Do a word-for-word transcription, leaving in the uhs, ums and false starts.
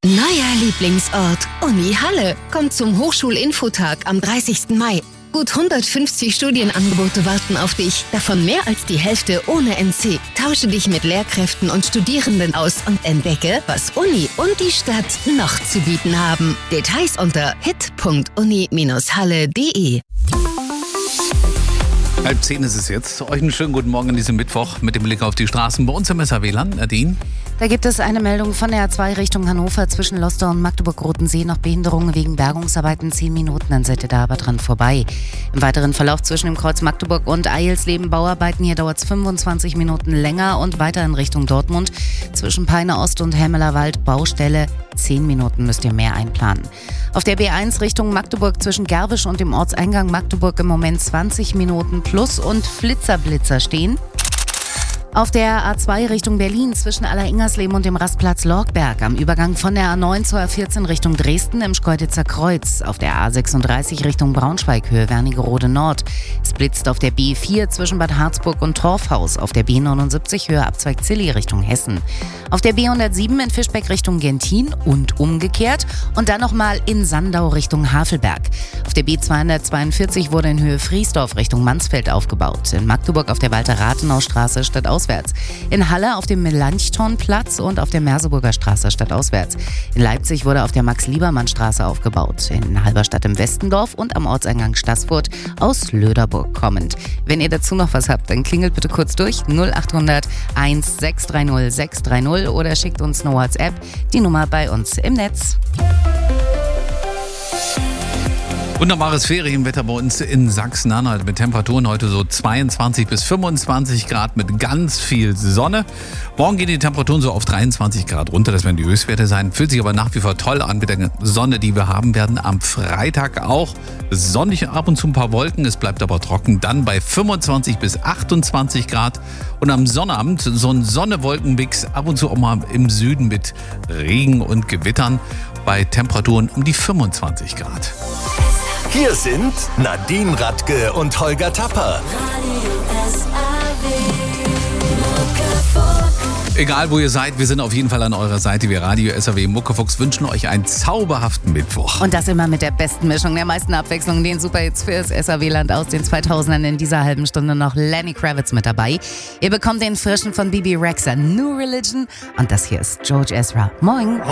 Neuer Lieblingsort, Uni Halle. Kommt zum Hochschulinfotag am dreißigsten Mai. Gut hundertfünfzig Studienangebote warten auf dich, davon mehr als die Hälfte ohne N C. Tausche dich mit Lehrkräften und Studierenden aus und entdecke, was Uni und die Stadt noch zu bieten haben. Details unter hit punkt uni Bindestrich halle punkt de. Halb zehn ist es jetzt. Euch einen schönen guten Morgen an diesem Mittwoch mit dem Blick auf die Straßen bei uns im S R W-Land. Nadine? Da gibt es eine Meldung von der A zwei Richtung Hannover zwischen Loster und Magdeburg-Rotensee. Noch Behinderungen wegen Bergungsarbeiten. Zehn Minuten, dann seid ihr da aber dran vorbei. Im weiteren Verlauf zwischen dem Kreuz Magdeburg und Eilsleben Bauarbeiten. Hier dauert es fünfundzwanzig Minuten länger und weiter in Richtung Dortmund. Zwischen Peine Ost und Helmelerwald Baustelle. Zehn Minuten müsst ihr mehr einplanen. Auf der B eins Richtung Magdeburg zwischen Gerwisch und dem Ortseingang Magdeburg im Moment zwanzig Minuten plus und Flitzerblitzer stehen. Auf der A zwei Richtung Berlin zwischen Alleringers-Leben und dem Rastplatz Lorgberg am Übergang von der A neun zur A vierzehn Richtung Dresden im Schkeuditzer Kreuz. Auf der A sechsunddreißig Richtung Braunschweig Höhe Wernigerode Nord. Es blitzt auf der B vier zwischen Bad Harzburg und Torfhaus. Auf der B neunundsiebzig Höhe Abzweig Zilli Richtung Hessen. Auf der B hundertsieben in Fischbeck Richtung Gentin und umgekehrt. Und dann nochmal in Sandau Richtung Havelberg. Auf der B zweihundertzweiundvierzig wurde in Höhe Friesdorf Richtung Mansfeld aufgebaut. In Magdeburg auf der Walter-Rathenau-Straße stadtauswärts. In Halle auf dem Melanchthonplatz und auf der Merseburger Straße stadtauswärts. In Leipzig wurde auf der Max-Liebermann-Straße aufgebaut. In Halberstadt im Westendorf und am Ortseingang Staßfurt aus Löderburg kommend. Wenn ihr dazu noch was habt, dann klingelt bitte kurz durch null achthundert eins sechs drei null sechs drei null oder schickt uns eine WhatsApp, die Nummer bei uns im Netz. Wunderbares Ferienwetter bei uns in Sachsen-Anhalt mit Temperaturen heute so zweiundzwanzig bis fünfundzwanzig Grad mit ganz viel Sonne. Morgen gehen die Temperaturen so auf dreiundzwanzig Grad runter, das werden die Höchstwerte sein. Fühlt sich aber nach wie vor toll an mit der Sonne, die wir haben werden. Am Freitag auch sonnig, ab und zu ein paar Wolken, es bleibt aber trocken. Dann bei fünfundzwanzig bis achtundzwanzig Grad und am Sonnabend so ein Sonne-Wolken-Mix, ab und zu auch mal im Süden mit Regen und Gewittern bei Temperaturen um die fünfundzwanzig Grad. Hier sind Nadine Radke und Holger Tapper. Egal wo ihr seid, wir sind auf jeden Fall an eurer Seite. Wir Radio S R W Muckefuchs wünschen euch einen zauberhaften Mittwoch. Und das immer mit der besten Mischung, der meisten Abwechslung, den Superhits fürs S R W-Land aus den zweitausendern. In dieser halben Stunde noch Lenny Kravitz mit dabei. Ihr bekommt den frischen von Bibi Rexha, New Religion. Und das hier ist George Ezra. Moin.